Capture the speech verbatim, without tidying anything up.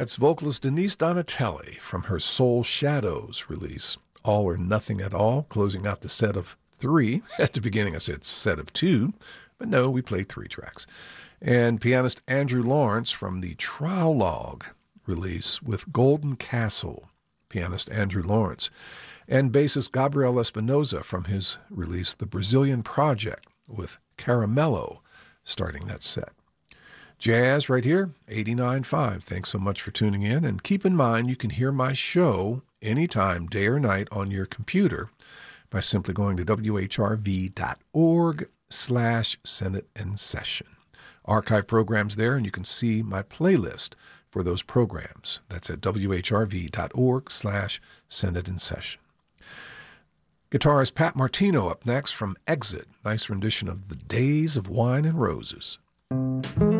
That's vocalist Denise Donatelli from her Soul Shadows release, All or Nothing at All, closing out the set of three. At the beginning I said set of two, but no, we played three tracks. And pianist Andrew Lawrence from the Trial Log release with Golden Castle, pianist Andrew Lawrence. And bassist Gabriel Espinoza from his release The Brazilian Project with Caramello, starting that set. Jazz right here, eighty-nine point five. Thanks so much for tuning in. And keep in mind, you can hear my show anytime, day or night, on your computer by simply going to W H R V dot org slash Senate in Session. Archive programs there, and you can see my playlist for those programs. That's at W H R V dot org slash Senate in Session. Guitarist Pat Martino up next from Exit. Nice rendition of The Days of Wine and Roses.